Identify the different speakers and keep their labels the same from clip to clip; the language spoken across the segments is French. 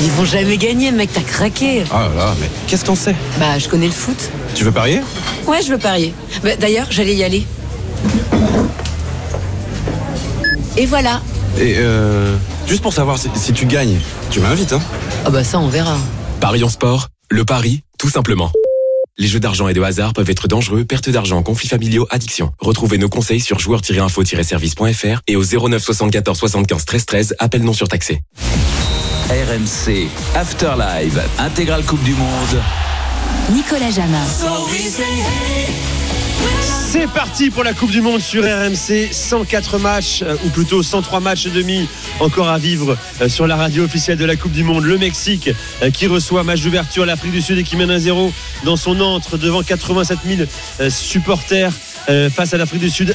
Speaker 1: Ils vont jamais gagner, mec, t'as craqué.
Speaker 2: Ah là, mais qu'est-ce que t'en sais?
Speaker 1: Bah, je connais le foot.
Speaker 2: Tu veux parier?
Speaker 1: Ouais, je veux parier. Bah, d'ailleurs, j'allais y aller. Et voilà.
Speaker 2: Et juste pour savoir si tu gagnes, tu m'invites, hein?
Speaker 1: Ah bah ça, on verra.
Speaker 3: Parions sport, le pari, tout simplement. Les jeux d'argent et de hasard peuvent être dangereux, perte d'argent, conflits familiaux, addiction. Retrouvez nos conseils sur joueurs-info-service.fr et au 09 74 75 13 13, appel non surtaxé.
Speaker 4: RMC Afterlive, intégrale Coupe du Monde.
Speaker 5: Nicolas Jamin.
Speaker 6: C'est parti pour la Coupe du Monde sur RMC. 104 matchs, ou plutôt 103 matchs et demi encore à vivre sur la radio officielle de la Coupe du Monde. Le Mexique qui reçoit match d'ouverture, l'Afrique du Sud et qui mène 1-0 dans son antre devant 87 000 supporters. Face à l'Afrique du Sud,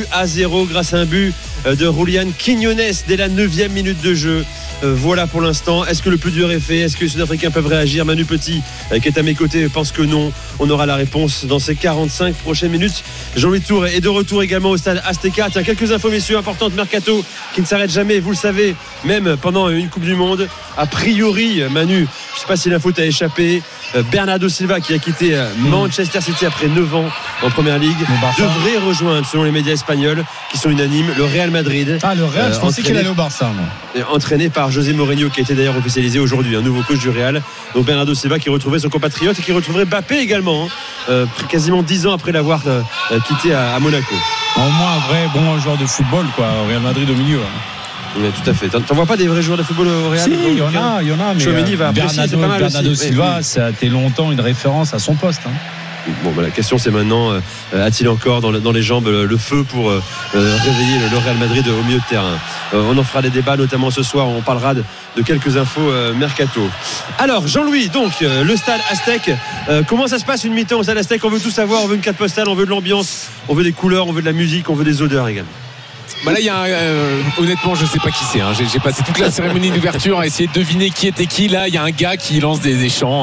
Speaker 6: 1-0 grâce à un but de Julián Quiñones dès la 9e minute de jeu. Voilà pour l'instant. Est-ce que le plus dur est fait? Est-ce que les Sud-Africains peuvent réagir? Manu Petit, qui est à mes côtés, pense que non. On aura la réponse dans ces 45 prochaines minutes. Jean-Louis Tour est de retour également au stade Azteca. Tiens, quelques infos, messieurs, importantes. Mercato qui ne s'arrête jamais, vous le savez, même pendant une Coupe du Monde. A priori, Manu, je ne sais pas si l'info t'a échappé, Bernardo Silva, qui a quitté Manchester City après 9 ans en Première Ligue, devrait rejoindre, selon les médias espagnols qui sont unanimes, le Real Madrid.
Speaker 7: Ah, le Real, je pensais qu'il allait au Barça, moi.
Speaker 6: Entraîné par José Mourinho, qui a été d'ailleurs officialisé aujourd'hui, un nouveau coach du Real. Donc Bernardo Silva qui retrouvait son compatriote et qui retrouverait Mbappé également, quasiment 10 ans après l'avoir quitté à Monaco.
Speaker 7: Au moins un vrai bon joueur de football, quoi, au Real Madrid au milieu.
Speaker 6: Oui, tout à fait. T'en vois pas des vrais joueurs de football au Real?
Speaker 7: Si, il y en a, mais
Speaker 6: Chouameni va apprécier, c'est pas mal
Speaker 7: Bernardo
Speaker 6: aussi.
Speaker 7: Silva, ça a été longtemps une référence à son poste.
Speaker 6: Bon, bah, la question c'est maintenant, a-t-il encore dans les jambes le feu pour réveiller le Real Madrid au milieu de terrain? On en fera des débats, notamment ce soir. On parlera de quelques infos mercato. Alors Jean-Louis, donc le stade Aztec, comment ça se passe une mi-temps au stade Aztec? On veut tout savoir, on veut une carte postale, on veut de l'ambiance, on veut des couleurs, on veut de la musique, on veut des odeurs également.
Speaker 8: Bah là il y a honnêtement je sais pas qui c'est, J'ai passé toute la cérémonie d'ouverture à essayer de deviner qui était qui. Là il y a un gars qui lance des chants,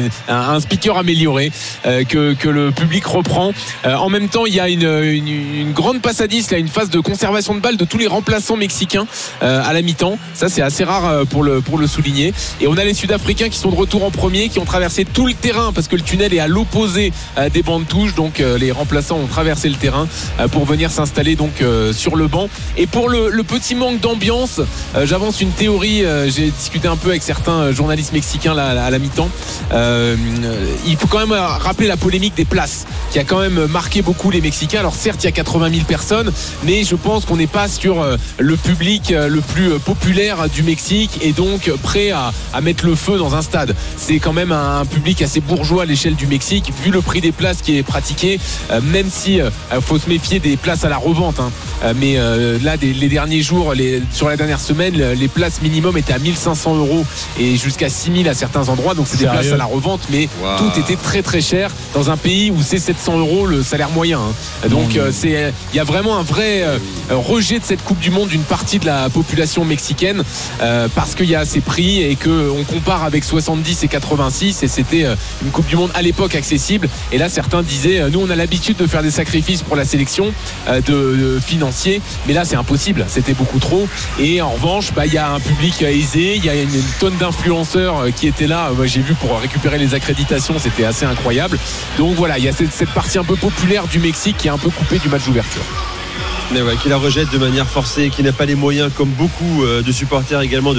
Speaker 8: un speaker amélioré que le public reprend. En même temps il y a une grande passadiste, là, une phase de conservation de balles de tous les remplaçants mexicains à la mi-temps. Ça c'est assez rare pour le souligner. Et on a les Sud-Africains qui sont de retour en premier, qui ont traversé tout le terrain parce que le tunnel est à l'opposé des bancs de touche. Donc les remplaçants ont traversé le terrain pour venir s'installer donc sur le banc. Et pour le petit manque d'ambiance, j'avance une théorie. J'ai discuté un peu avec certains journalistes mexicains là, à la mi-temps. Il faut quand même rappeler la polémique des places qui a quand même marqué beaucoup les Mexicains. Alors certes il y a 80 000 personnes, mais je pense qu'on n'est pas sur le public le plus populaire du Mexique et donc prêt à mettre le feu dans un stade. C'est quand même un public assez bourgeois à l'échelle du Mexique, vu le prix des places qui est pratiqué, même si faut se méfier des places à la revente, mais là les derniers jours, sur la dernière semaine, les places minimum étaient à 1 500 € et jusqu'à 6 000 à certains endroits. Donc c'est des places à la revente, mais tout était très très cher dans un pays où c'est 700 € le salaire moyen. Donc il y a vraiment un vrai rejet de cette Coupe du Monde d'une partie de la population mexicaine, parce qu'il y a ces prix et qu'on compare avec 70 et 86 et c'était une Coupe du Monde à l'époque accessible. Et là certains disaient nous on a l'habitude de faire des sacrifices pour la sélection de financiers, mais là c'est impossible, c'était beaucoup trop. Et en revanche il y a un public aisé, il y a une tonne d'influenceurs qui étaient là. J'ai vu pour récupérer les accréditations, c'était assez incroyable. Donc voilà, il y a cette partie un peu populaire du Mexique qui est un peu coupée du match d'ouverture.
Speaker 6: Mais ouais, qui la rejette de manière forcée, qui n'a pas les moyens, comme beaucoup de supporters également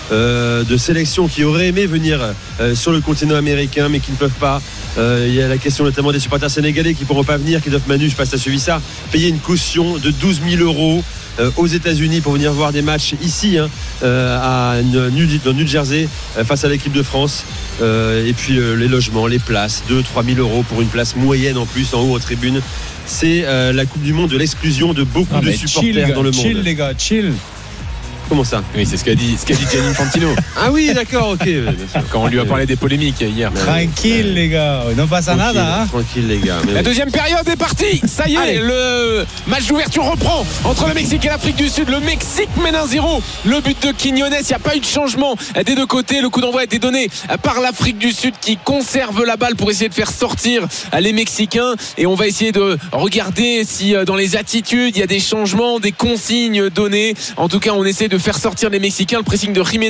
Speaker 6: de sélections qui auraient aimé venir sur le continent américain mais qui ne peuvent pas. Il y a la question notamment des supporters sénégalais qui ne pourront pas venir, qui doivent, Manu, je sais pas si tu as suivi ça, payer une caution de 12 000 € aux États-Unis pour venir voir des matchs ici dans New Jersey face à l'équipe de France. Et puis les logements, les places, 2-3 000 € pour une place moyenne en plus en haut en tribune. C'est la Coupe du Monde de l'exclusion de beaucoup de supporters dans le monde.
Speaker 7: Chill les gars, chill.
Speaker 8: Comment ça? Oui, c'est ce qu'a dit Gianni Infantino.
Speaker 6: Ah oui, d'accord, ok.
Speaker 8: Quand on lui a parlé des polémiques hier.
Speaker 7: Tranquille les gars, non pasa nada.
Speaker 6: Tranquille les gars.
Speaker 8: La deuxième période est partie. Ça y est, le match d'ouverture reprend entre le Mexique et l'Afrique du Sud. Le Mexique mène 1-0. Le but de Quiñones, il n'y a pas eu de changement des deux côtés. Le coup d'envoi a été donné par l'Afrique du Sud qui conserve la balle pour essayer de faire sortir les Mexicains. Et on va essayer de regarder si dans les attitudes il y a des changements, des consignes données. En tout cas, on essaie de faire sortir les Mexicains. Le pressing de Jiménez